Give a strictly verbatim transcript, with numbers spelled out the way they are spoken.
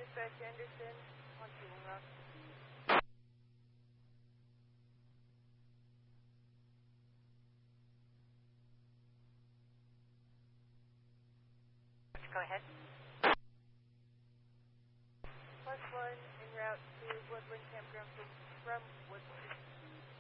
Dispatch Anderson, one two one route. Go ahead. Plus one en route to Woodland Campground from, from Woodland.